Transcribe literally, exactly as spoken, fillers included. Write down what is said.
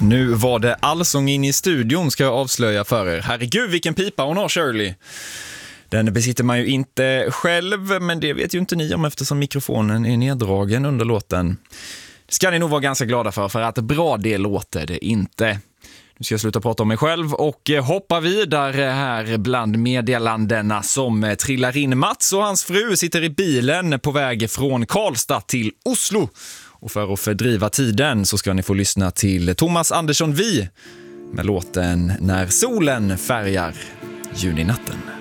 Nu var det allsång in i studion, ska jag avslöja för er. Herregud, vilken pipa hon har, Shirley. Den besitter man ju inte själv, men det vet ju inte ni om eftersom mikrofonen är neddragen under låten. Det ska ni nog vara ganska glada för, för att bra det låter det inte. Nu ska jag sluta prata om mig själv och hoppa vidare här bland meddelandena som trillar in. Mats och hans fru sitter i bilen på väg från Karlstad till Oslo. Och för att fördriva tiden så ska ni få lyssna till Thomas Andersson Vi med låten När solen färgar juninatten.